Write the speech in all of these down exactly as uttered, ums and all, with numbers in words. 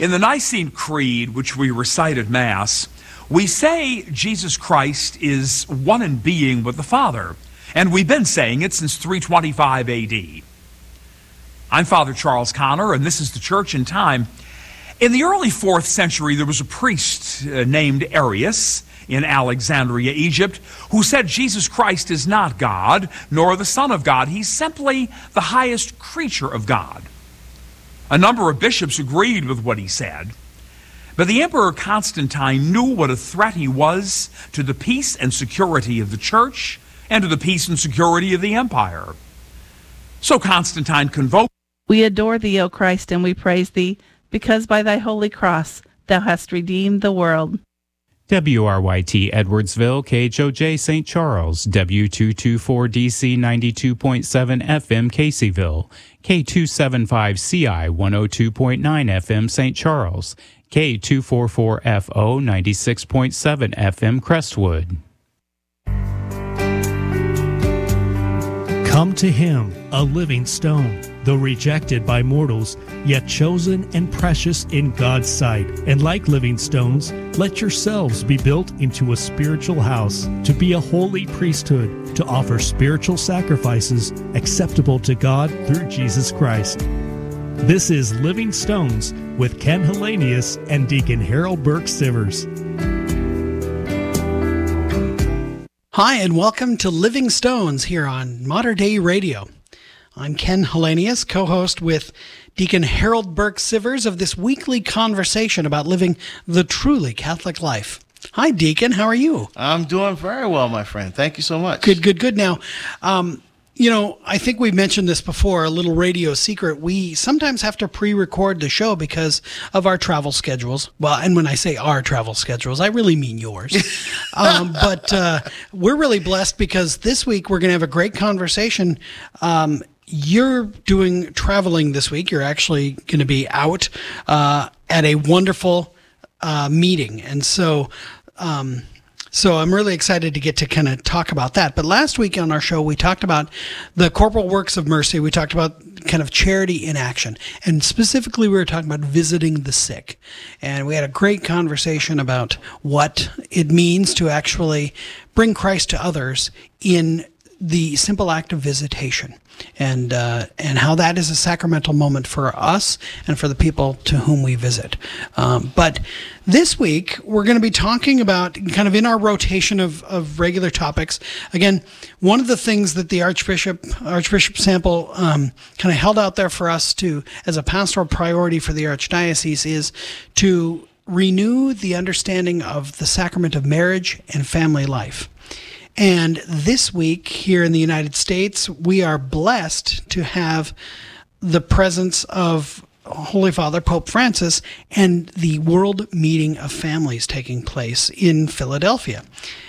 In the Nicene Creed, which we recite at Mass, we say Jesus Christ is one in being with the Father, and we've been saying it since three twenty-five A D. I'm Father Charles Connor, and this is the Church in Time. In the early fourth century, there was a priest uh, named Arius in Alexandria, Egypt, who said Jesus Christ is not God, nor the Son of God. He's simply the highest creature of God. A number of bishops agreed with what he said, but the Emperor Constantine knew what a threat he was to the peace and security of the Church and to the peace and security of the empire. So Constantine convoked. We adore thee, O Christ, and we praise thee, because by thy holy cross thou hast redeemed the world. W R Y T Edwardsville, K H O J Saint Charles, W two twenty-four D C ninety-two point seven F M Caseyville, K two seventy-five C I one oh two point nine F M Saint Charles, K two forty-four F O ninety-six point seven F M Crestwood. Come to him, a living stone, though rejected by mortals, yet chosen and precious in God's sight. And like living stones, let yourselves be built into a spiritual house, to be a holy priesthood, to offer spiritual sacrifices acceptable to God through Jesus Christ. This is Living Stones with Ken Hellenius and Deacon Harold Burke Sivers. Hi, and welcome to Living Stones here on Mater Dei Radio. I'm Ken Hellenius, co-host with Deacon Harold Burke Sivers of this weekly conversation about living the truly Catholic life. Hi, Deacon. How are you? I'm doing very well, my friend. Thank you so much. Good, good, good. Now, um, you know, I think we've mentioned this before, a little radio secret. We sometimes have to pre-record the show because of our travel schedules. Well, and when I say our travel schedules, I really mean yours. um, but uh, we're really blessed because this week we're going to have a great conversation. Um, you're doing traveling this week. You're actually going to be out uh, at a wonderful uh, meeting. And so... Um, So I'm really excited to get to kind of talk about that. But last week on our show, we talked about the corporal works of mercy. We talked about kind of charity in action. And specifically, we were talking about visiting the sick. And we had a great conversation about what it means to actually bring Christ to others in the simple act of visitation, and uh, and how that is a sacramental moment for us and for the people to whom we visit. Um, but this week, we're going to be talking about, kind of in our rotation of, of regular topics, again, one of the things that the Archbishop, Archbishop Sample um, kind of held out there for us to, as a pastoral priority for the Archdiocese, is to renew the understanding of the sacrament of marriage and family life. And this week here in the United States, we are blessed to have the presence of Holy Father Pope Francis and the World Meeting of Families taking place in Philadelphia.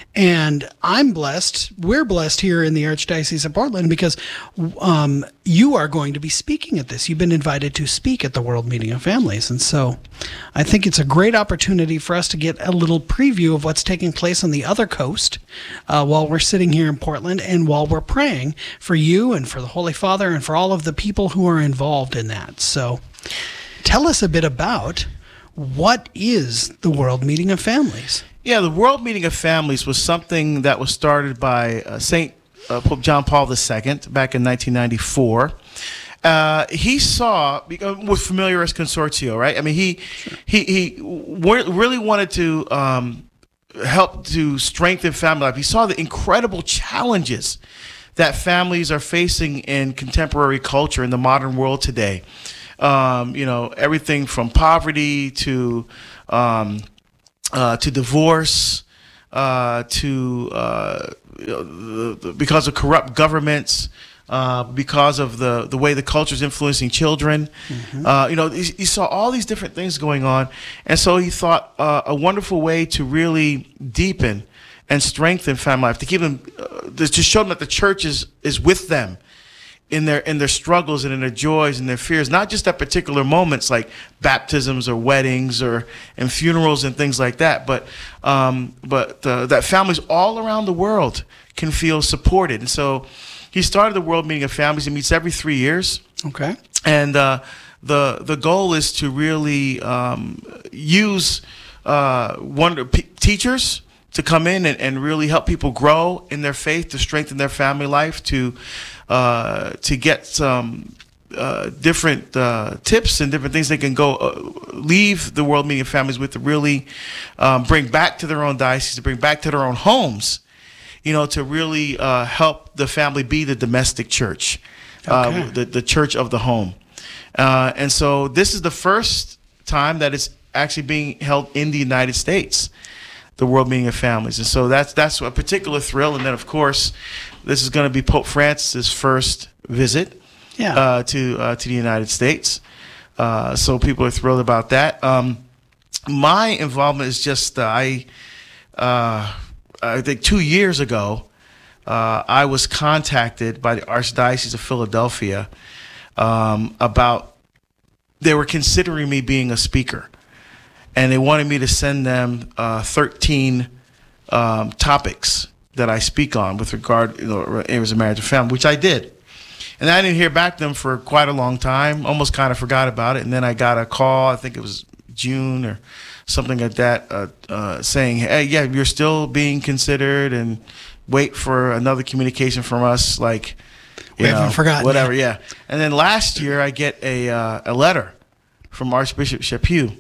And I'm blessed, we're blessed here in the Archdiocese of Portland because um, you are going to be speaking at this. You've been invited to speak at the World Meeting of Families. And so I think it's a great opportunity for us to get a little preview of what's taking place on the other coast uh, while we're sitting here in Portland and while we're praying for you and for the Holy Father and for all of the people who are involved in that. So tell us a bit about what is the World Meeting of Families? Yeah, the World Meeting of Families was something that was started by uh, Saint uh, Pope John Paul the Second back in nineteen ninety-four. Uh, he saw, with Familiaris Consortio, right? I mean, he sure. he he w- really wanted to um, help to strengthen family life. He saw the incredible challenges that families are facing in contemporary culture in the modern world today. Um, you know, everything from poverty to um, uh, to divorce, uh, to uh, you know, the, the, because of corrupt governments, uh, because of the, the way the culture is influencing children. Mm-hmm. Uh, you know, he, he saw all these different things going on, and so he thought uh, a wonderful way to really deepen and strengthen family life, to keep them, uh, to show them that the church is is with them in their in their struggles and in their joys and their fears, not just at particular moments like baptisms or weddings or and funerals and things like that, but um, but uh, that families all around the world can feel supported. And so he started the World Meeting of Families. It meets every three years. Okay. And uh, the the goal is to really um, use uh, wonder p- teachers to come in and, and really help people grow in their faith, to strengthen their family life, to uh, to get some uh, different uh, tips and different things they can go uh, leave the World Meeting of Families with, to really um, bring back to their own diocese, to bring back to their own homes, you know, to really uh, help the family be the domestic church, okay. uh, the, the church of the home. Uh, and so this is the first time that it's actually being held in the United States, the World Meeting of Families. And so that's that's a particular thrill. And then, of course, this is going to be Pope Francis' first visit yeah. uh, to uh, to the United States. Uh, so people are thrilled about that. Um, my involvement is just, uh, I, uh, I think two years ago, uh, I was contacted by the Archdiocese of Philadelphia um, about, they were considering me being a speaker. And they wanted me to send them uh, thirteen um, topics that I speak on with regard to, you know, areas of marriage and family, which I did. And I didn't hear back from them for quite a long time, almost kind of forgot about it. And then I got a call, I think it was June or something like that, uh, uh, saying, hey, yeah, you're still being considered, and wait for another communication from us, like, you we know, haven't forgotten whatever, yet. yeah. And then last year I get a, uh, a letter from Archbishop Chaput.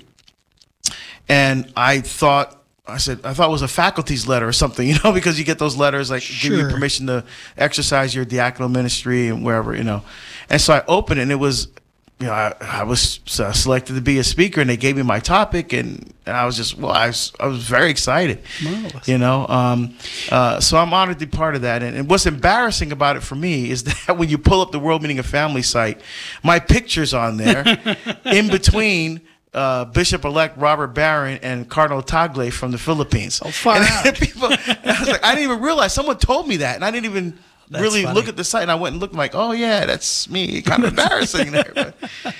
And I thought, I said, I thought it was a faculty's letter or something, you know, because you get those letters like Sure. give you permission to exercise your diaconal ministry and wherever, you know. And so I opened it, and it was, you know, I, I was uh, selected to be a speaker, and they gave me my topic, and, and I was just, well, I was, I was very excited, Marvelous. you know. Um, uh, so I'm honored to be part of that. And, and what's embarrassing about it for me is that when you pull up the World Meeting of Families site, my picture's on there in between Uh, Bishop-elect Robert Barron and Cardinal Tagle from the Philippines. Oh, far and out. People, I was like, I didn't even realize. Someone told me that, and I didn't even That's really funny. look at the site. And I went and looked, like, oh yeah, that's me. Kind of embarrassing there. But.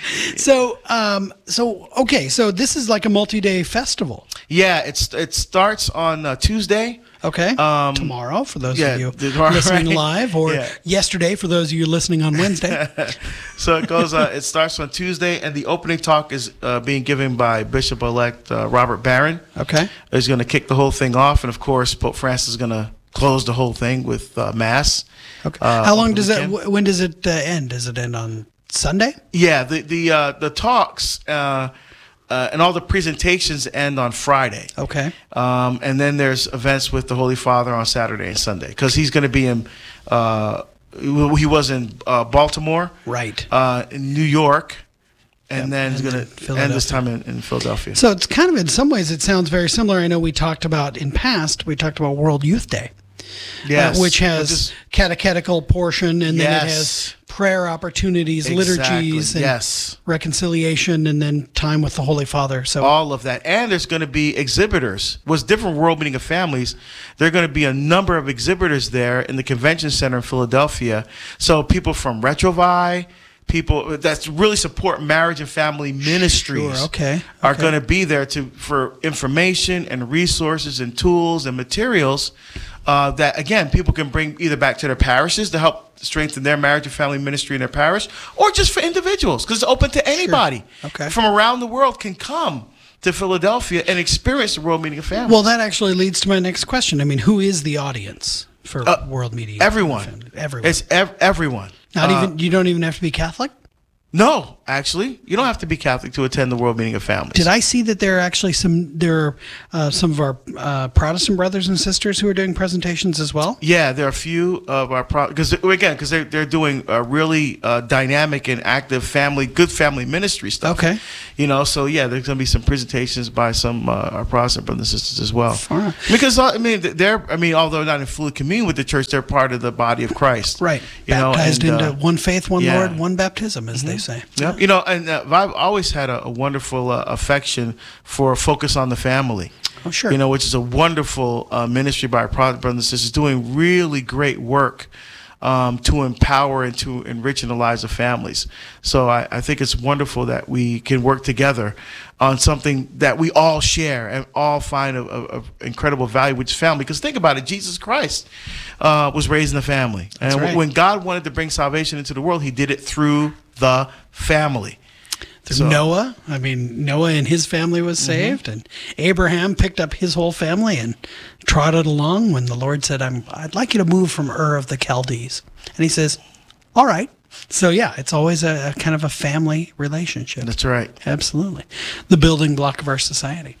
So, um, so okay, so this is like a multi-day festival. Yeah, it's it starts on uh, Tuesday. Okay. Um, tomorrow, for those yeah, of you tomorrow, listening right? live, or Yeah. yesterday for those of you listening on Wednesday. So it goes. Uh, it starts on Tuesday, and the opening talk is uh, being given by Bishop-elect uh, Robert Barron. Okay. He's going to kick the whole thing off, and of course, Pope Francis is going to close the whole thing with uh, Mass. Okay. Uh, How long over does the that? weekend. wh- When does it uh, end? Does it end on Sunday? Yeah, the the uh, the talks uh, uh, and all the presentations end on Friday. Okay. Um, and then there's events with the Holy Father on Saturday and Sunday, because he's going to be in. Uh, he was in uh, Baltimore, Right. uh, in New York, and Yep, then he's and going then to end this time in, in Philadelphia. So it's kind of, in some ways, it sounds very similar. I know we talked about in past. We talked about World Youth Day. Yes, uh, which but has this- catechetical portion, and then it Yes. has prayer opportunities, Exactly, liturgies, and yes. reconciliation, and then time with the Holy Father. So all of that. And there's going to be exhibitors. What's different World Meeting of Families, there are going to be a number of exhibitors there in the convention center in Philadelphia. So people from Retrovi, people that really support marriage and family ministries Sure, okay, are okay. going to be there to for information and resources and tools and materials uh, that, again, people can bring either back to their parishes to help strengthen their marriage and family ministry in their parish, or just for individuals, because it's open to anybody Okay. from around the world can come to Philadelphia and experience the World Meeting of Families. well, that actually leads to my next question. I mean, who is the audience for Uh, World Meeting? everyone. Everyone. It's ev- everyone. Not Uh, even. You don't even have to be Catholic. No, actually, you don't have to be Catholic to attend the World Meeting of Families. Did I see that there are actually some there are uh, some of our uh, Protestant brothers and sisters who are doing presentations as well? Yeah, there are a few of our pro because again because they're they're doing a really uh, dynamic and active family, good family ministry stuff. Okay. you know, so yeah, there's going to be some presentations by some uh, our Protestant brothers and sisters as well. Fine. Because uh, I mean, they're I mean, although not in full communion with the church, they're part of the body of Christ. Right. You know, Baptized and, into uh, one faith, one yeah. Lord, one baptism, as they say. Yeah, you know, and uh, I've always had a, a wonderful uh, affection for Focus on the Family. Oh, sure. You know, which is a wonderful uh, ministry by our Protestant brothers and sisters doing really great work um, to empower and to enrich in the lives of families. So I, I think it's wonderful that we can work together on something that we all share and all find of, of, of incredible value, which is family. Because think about it, Jesus Christ uh, was raised in a family. That's and right. when God wanted to bring salvation into the world, he did it through the family. Through So- Noah, I mean, Noah and his family was saved, and Abraham picked up his whole family and trotted along when the Lord said, I'm, I'd like you to move from Ur of the Chaldees. And he says, all right. So, yeah, it's always a, a kind of a family relationship. That's right. Absolutely. The building block of our society.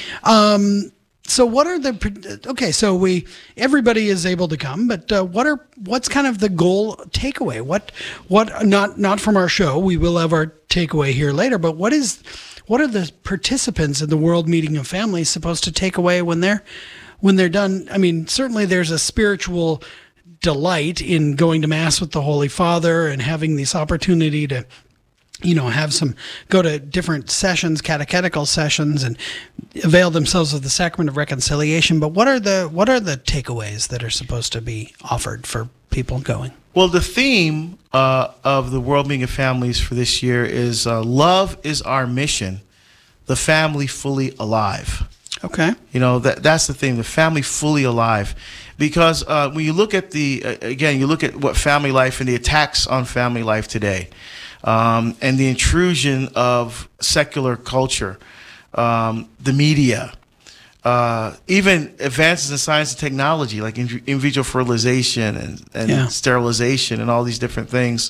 Um, so what are the, okay, so we, everybody is able to come, but uh, what are, what's kind of the goal takeaway? What, what, not, not from our show, we will have our takeaway here later, but what is, what are the participants in the World Meeting of Families supposed to take away when they're, when they're done? I mean, certainly there's a spiritual delight in going to Mass with the Holy Father and having this opportunity to, you know, have some, go to different sessions, catechetical sessions, and avail themselves of the sacrament of reconciliation. But what are the, what are the takeaways that are supposed to be offered for people going? Well, the theme uh, of the World Meeting of Families for this year is uh, love is our mission, the family fully alive. Okay. You know, that that's the thing, the family fully alive. Because uh, when you look at the, uh, again, you look at what family life and the attacks on family life today, um, and the intrusion of secular culture, um, the media, uh, even advances in science and technology like in, in vitro fertilization and, and Yeah. sterilization and all these different things,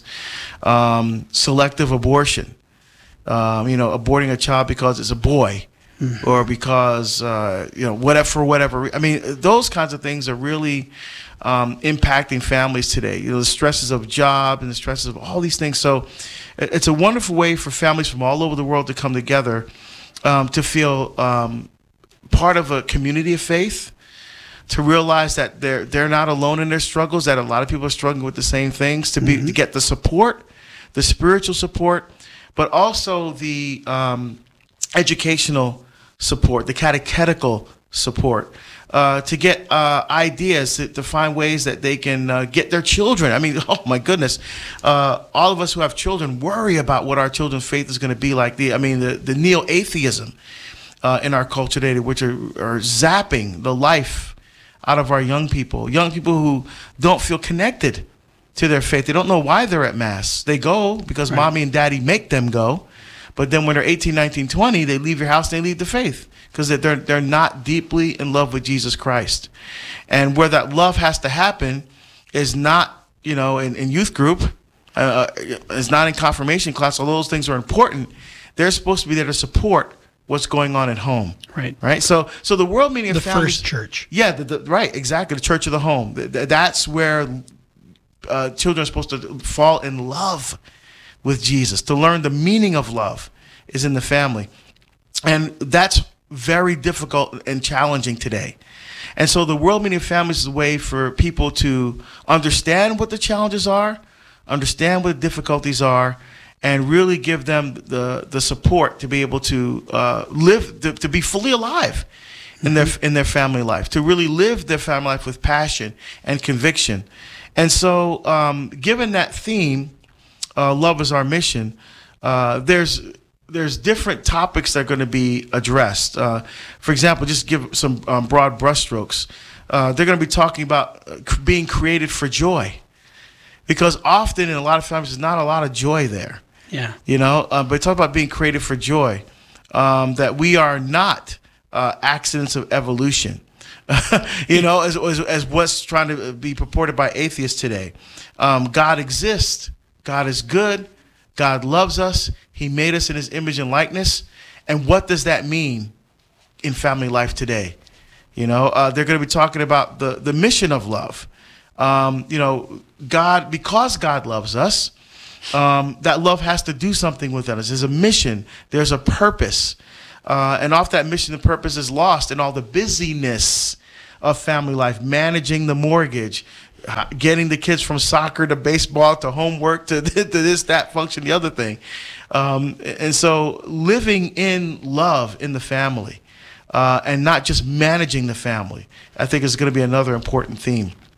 um, selective abortion, um, you know, aborting a child because it's a boy. Mm-hmm. Or because, uh, you know, whatever, for whatever. re- I mean, those kinds of things are really um, impacting families today. You know, the stresses of job and the stresses of all these things. So it- it's a wonderful way for families from all over the world to come together um, to feel um, part of a community of faith, to realize that they're they're not alone in their struggles, that a lot of people are struggling with the same things, to be to get the support, the spiritual support, but also the um, educational support, the catechetical support, uh, to get uh, ideas, to, to find ways that they can uh, get their children. I mean, oh my goodness, uh, all of us who have children worry about what our children's faith is going to be like. The I mean, the, the neo-atheism uh, in our culture today, which are, are zapping the life out of our young people, young people who don't feel connected to their faith. They don't know why they're at Mass. They go because Right. mommy and daddy make them go. But then when they're eighteen, nineteen, twenty, they leave your house and they leave the faith because they're, they're not deeply in love with Jesus Christ. And where that love has to happen is not, you know, in, in youth group, uh, it's not in confirmation class, although those things are important. They're supposed to be there to support what's going on at home. Right. Right. So, so the World Meeting of The Families, first church. yeah, the, the, right, exactly, the church of the home. Th- th- That's where uh, children are supposed to fall in love with Jesus. To learn the meaning of love is in the family. And that's very difficult and challenging today. And so the World Meeting of Families is a way for people to understand what the challenges are, understand what the difficulties are, and really give them the, the support to be able to uh, live, to, to be fully alive in their in their family life, to really live their family life with passion and conviction. And so um, given that theme, uh, love is our mission, uh, there's there's different topics that are going to be addressed. Uh, for example, just give some um, broad brushstrokes. Uh, they're going to be talking about uh, c- being created for joy, because often in a lot of families there's not a lot of joy there. Yeah. You know, uh, but talk about being created for joy, um, that we are not uh, accidents of evolution, you know, as, as, as what's trying to be purported by atheists today. Um, God exists. God is good. God loves us. He made us in his image and likeness. And what does that mean in family life today? You know, uh, they're going to be talking about the, the mission of love. Um, you know, God, because God loves us, um, that love has to do something with us. There's a mission. There's a purpose. Uh, and off that mission, the purpose is lost in all the busyness of family life, managing the mortgage, uh, getting the kids from soccer to baseball to homework to, to this, that function, the other thing. Um, and so living in love in the family uh, and not just managing the family, I think is going to be another important theme.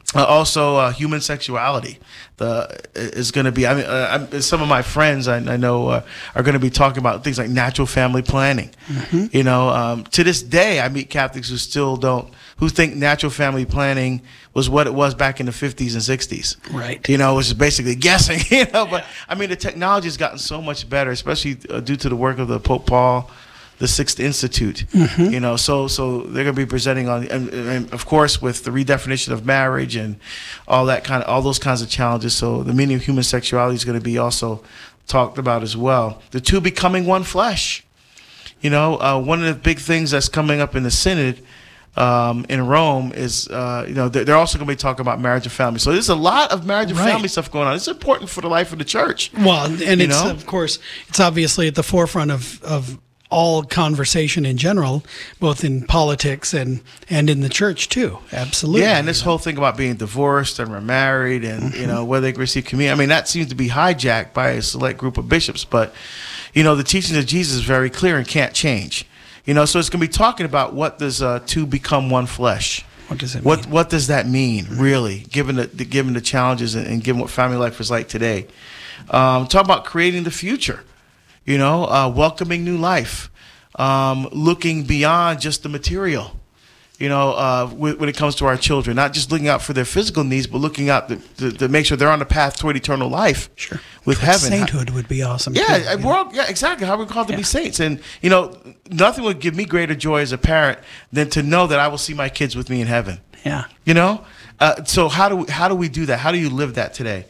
Uh, also, uh, human sexuality the is going to be. I mean, uh, I'm, some of my friends I, I know uh, are going to be talking about things like natural family planning. Mm-hmm. You know, um, to this day, I meet Catholics who still don't, who think natural family planning was what it was back in the fifties and sixties. Right. You know, it was basically guessing. You know, but I mean, the technology has gotten so much better, especially uh, due to the work of the Pope Paul the Sixth Institute. Mm-hmm. You know, so so they're going to be presenting on, and, and of course with the redefinition of marriage and all that kind of, all those kinds of challenges. So the meaning of human sexuality is going to be also talked about as well. The two becoming one flesh. You know, uh, one of the big things that's coming up in the Synod um, in Rome is, uh, you know, they're, they're also going to be talking about marriage and family. So there's a lot of marriage and Right. family stuff going on. It's important for the life of the church. Well, and You it's, know? of course, it's obviously at the forefront of, of all conversation in general, both in politics and, and in the church too. Absolutely. Yeah, and this whole thing about being divorced and remarried and, you know, whether they can receive communion. I mean, that seems to be hijacked by a select group of bishops. But, you know, the teachings of Jesus is very clear and can't change. You know, so it's going to be talking about what does uh, two become one flesh. What does it What mean? what does that mean, really, given the, the given the challenges and, and given what family life is like today? Um, talk about creating the future, you know, uh, welcoming new life, um, looking beyond just the material, you know, uh, when, when it comes to our children, not just looking out for their physical needs, but looking out to, to, to make sure they're on the path toward eternal life Sure. with heaven. Sainthood would be awesome. Yeah, too, uh, you we're know? all, yeah, exactly. How we're called to Yeah. be saints. And, you know, nothing would give me greater joy as a parent than to know that I will see my kids with me in heaven. Yeah. You know? Uh, so how do we, how do we do that? How do you live that today?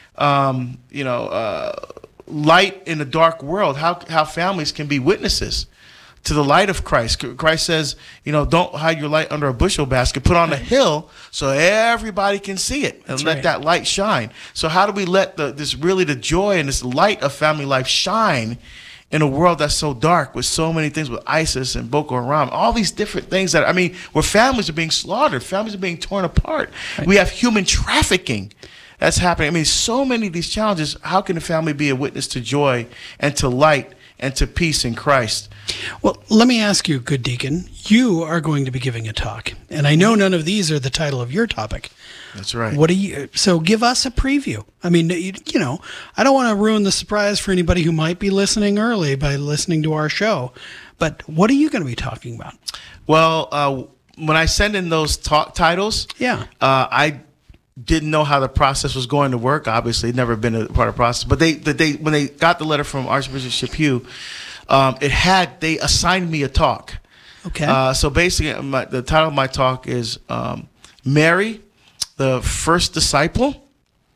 Um, you know, uh, light in a dark world, how, how families can be witnesses to the light of Christ. Christ says, you know, don't hide your light under a bushel basket. Put on a hill so everybody can see it and That's let right. that light shine. So how do we let the, this really the joy and this light of family life shine in a world that's so dark with so many things with ISIS and Boko Haram, all these different things that, I mean, where families are being slaughtered, families are being torn apart. Right. We have human trafficking that's happening. I mean, so many of these challenges. How can a family be a witness to joy and to light and to peace in Christ? Well, let me ask you, good deacon, you are going to be giving a talk, and I know none of these are the title of your topic. That's right. What do you? So give us a preview. I mean, you, you know, I don't want to ruin the surprise for anybody who might be listening early by listening to our show, but what are you going to be talking about? Well, uh, when I send in those talk titles, Yeah. uh, I didn't know how the process was going to work. Obviously, never been a part of the process. But they, that they, when they got the letter from Archbishop Chaput, um, it had they assigned me a talk. Okay. Uh, so basically, my, the title of my talk is um, Mary, the First Disciple,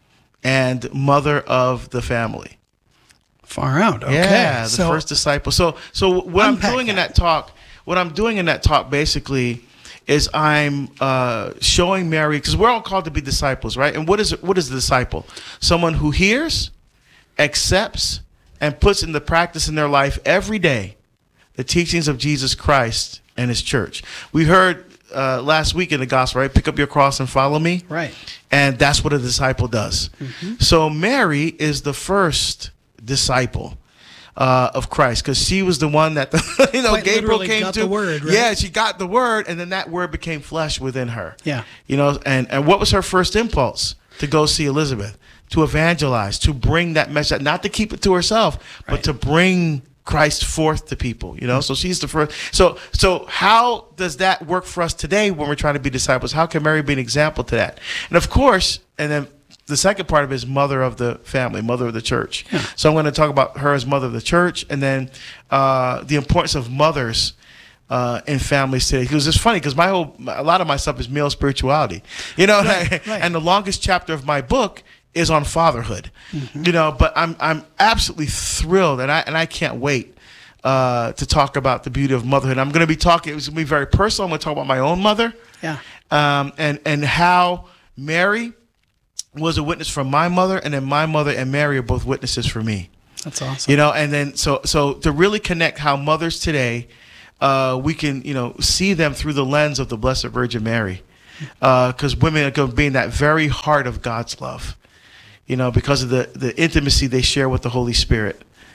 and Mother of the Family. Far out. Okay. Yeah, the so, first disciple. So, so what I'm Unpack doing in that. that talk, what I'm doing in that talk, basically, is I'm uh, showing Mary, because we're all called to be disciples, right? And what is what is the disciple? Someone who hears, accepts, and puts into practice in their life every day the teachings of Jesus Christ and His church. We heard uh, last week in the gospel, right? Pick up your cross and follow me. Right. And that's what a disciple does. Mm-hmm. So Mary is the first disciple uh, of Christ, because she was the one that the, you know Quite Gabriel literally came got to. the word, right? Yeah, she got the word, and then that word became flesh within her. Yeah. You know, and and what was her first impulse? To go see Elizabeth, to evangelize, to bring that message, not to keep it to herself, but Right. to bring Christ forth to people, you know. So she's the first. So so how does that work for us today when we're trying to be disciples? How can Mary be an example to that? And of course, and then the second part of it is mother of the family, mother of the church. Yeah. So I'm going to talk about her as mother of the church, and then uh, the importance of mothers uh, in families today. Because it's funny, because my whole a lot of my stuff is male spirituality, you know. Right, and, right. and the longest chapter of my book is on fatherhood, mm-hmm. you know. But I'm I'm absolutely thrilled, and I and I can't wait uh, to talk about the beauty of motherhood. I'm going to be talking. It's going to be very personal. I'm going to talk about my own mother, Yeah. um, and and how Mary was a witness for my mother, and then my mother and Mary are both witnesses for me. That's awesome. You know, and then so so to really connect how mothers today, uh, we can you know see them through the lens of the Blessed Virgin Mary, because women are going to be in that very heart of God's love, you know, because of the the intimacy they share with the Holy Spirit.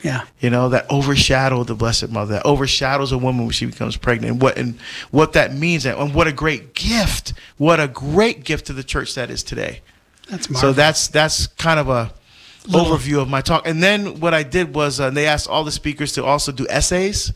Yeah. You know, that overshadowed the Blessed Mother, that overshadows a woman when she becomes pregnant, and what and what that means, and what a great gift, what a great gift to the church that is today. That's marvelous. So that's that's kind of a Little- overview of my talk. And then what I did was uh, they asked all the speakers to also do essays.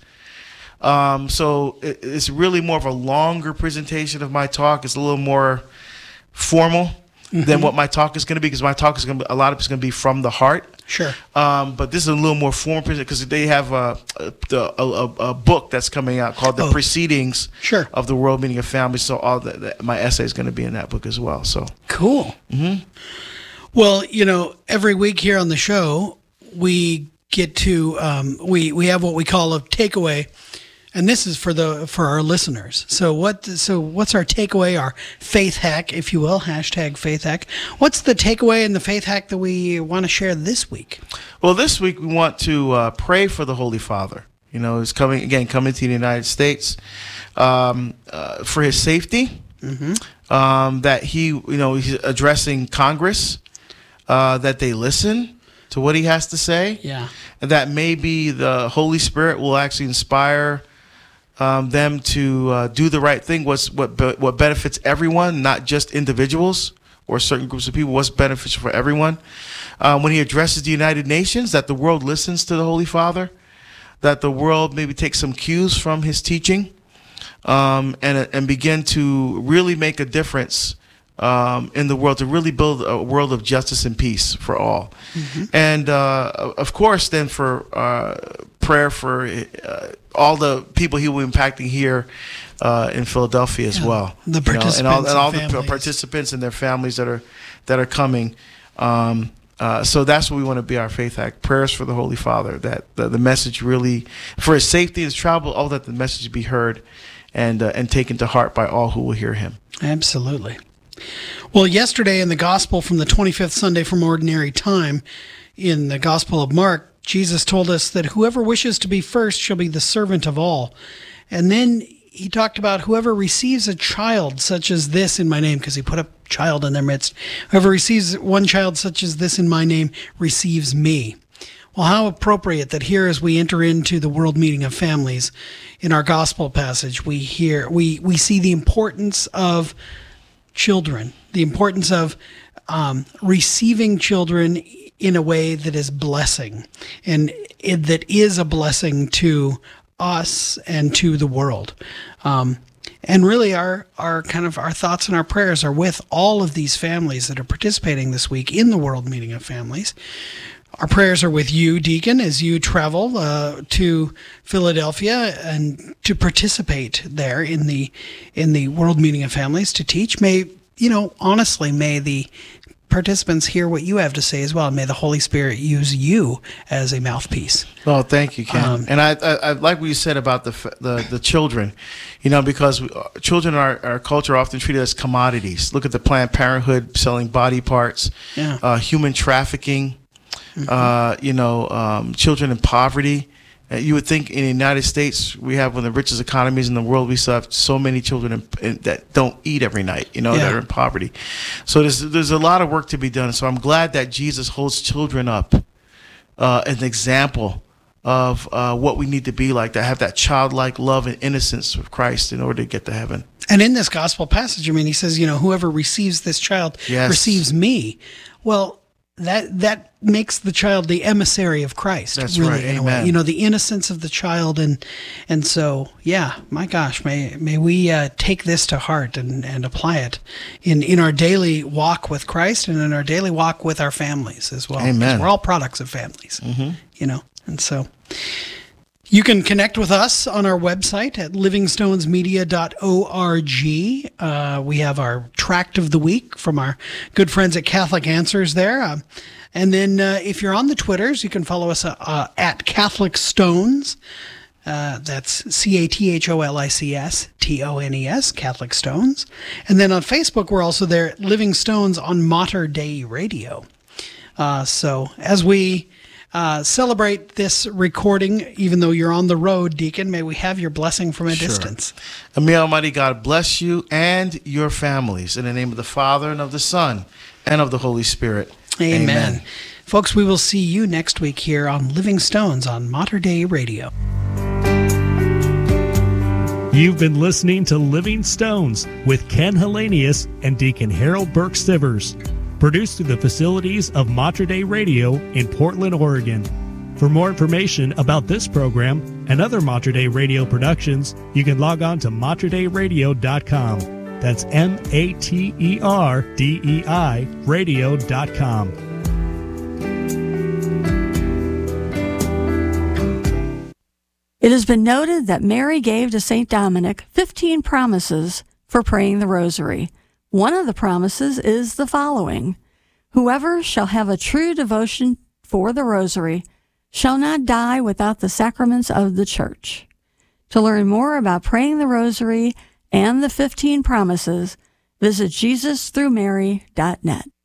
Um, so it, it's really more of a longer presentation of my talk. It's a little more formal mm-hmm. than what my talk is going to be, because my talk is going to be, a lot of it's going to be from the heart. Sure. Um, but this is a little more formal because they have a, a, a, a book that's coming out called The Oh. Proceedings Sure. of the World Meeting of Families. So all the, the, my essay is going to be in that book as well. So Cool. Mm-hmm. Well, you know, every week here on the show, we get to um, we we have what we call a takeaway, and this is for the for our listeners. So what so what's our takeaway? Our faith hack, if you will, hashtag faith hack. What's the takeaway and the faith hack that we want to share this week? Well, this week we want to uh, pray for the Holy Father. You know, he's coming again, coming to the United States um, uh, for his safety. Mm-hmm. Um, that he, you know, he's addressing Congress. Uh, that they listen to what he has to say. Yeah. And that maybe the Holy Spirit will actually inspire um, them to uh, do the right thing. What's what be, what benefits everyone, not just individuals or certain groups of people. What's beneficial for everyone. Uh, when he addresses the United Nations, that the world listens to the Holy Father, that the world maybe takes some cues from his teaching, um, and and begin to really make a difference um, in the world, to really build a world of justice and peace for all. Mm-hmm. And uh, of course, then for uh, prayer for uh, all the people he will be impacting here uh, in Philadelphia as yeah, well. the participants you know, and all, and all and the participants and their families that are that are coming. Um, uh, so that's what we want to be our faith act. Prayers for the Holy Father, that the, the message really, for his safety, his travel, all that the message be heard and uh, and taken to heart by all who will hear him. Absolutely. Well, yesterday in the Gospel from the twenty-fifth Sunday from Ordinary Time, in the Gospel of Mark, Jesus told us that whoever wishes to be first shall be the servant of all. And then he talked about whoever receives a child such as this in my name, because he put a child in their midst. Whoever receives one child such as this in my name receives me. Well, how appropriate that here, as we enter into the World Meeting of Families, in our gospel passage, we hear we we see the importance of children, the importance of um, receiving children in a way that is blessing, and it, that is a blessing to us and to the world. Um, and really our, our kind of our thoughts and our prayers are with all of these families that are participating this week in the World Meeting of Families. Our prayers are with you, Deacon, as you travel uh, to Philadelphia and to participate there in the in the World Meeting of Families to teach. May, you know, honestly, may the participants hear what you have to say as well. May the Holy Spirit use you as a mouthpiece. Oh, thank you, Ken. Um, and I, I, I like what you said about the the, the children, you know, because we, children in our, our culture are often treated as commodities. Look at the Planned Parenthood selling body parts, yeah. uh, human trafficking. Mm-hmm. Uh, you know, um, children in poverty. Uh, you would think in the United States we have one of the richest economies in the world. We still have so many children in, in, that don't eat every night, you know, yeah. that are in poverty. So there's there's a lot of work to be done. So I'm glad that Jesus holds children up uh, as an example of uh, what we need to be like, to have that childlike love and innocence of Christ in order to get to heaven. And in this gospel passage, I mean, he says, you know, whoever receives this child yes. receives me. Well, that that makes the child the emissary of Christ. That's really, right. in a Amen. way. You know, the innocence of the child, and and so yeah, my gosh, may may we uh, take this to heart and, and apply it in, in our daily walk with Christ and in our daily walk with our families as well. Amen. We're all products of families. Mm-hmm. You know, and so. You can connect with us on our website at living stones media dot org. Uh, we have our tract of the week from our good friends at Catholic Answers there. Uh, and then uh, if you're on the Twitters, you can follow us uh, uh, at Catholic Stones. Uh, that's C A T H O L I C S T O N E S, Catholic Stones. And then on Facebook, we're also there at Living Stones on Mater Dei Radio. Uh, so as we... Uh, celebrate this recording, even though you're on the road, Deacon. May we have your blessing from a Sure. distance. And may Almighty God bless you and your families in the name of the Father and of the Son and of the Holy Spirit. Amen. Amen. Folks, we will see you next week here on Living Stones on Mater Dei Radio. You've been listening to Living Stones with Ken Hellenius and Deacon Harold Burke Stivers, produced through the facilities of Mater Dei Radio in Portland, Oregon. For more information about this program and other Mater Dei Radio productions, you can log on to mater dei radio dot com. That's M A T E R D E I radio dot com. It has been noted that Mary gave to Saint Dominic fifteen promises for praying the rosary. One of the promises is the following: whoever shall have a true devotion for the rosary shall not die without the sacraments of the Church. To learn more about praying the rosary and the fifteen promises, visit jesus through mary dot net.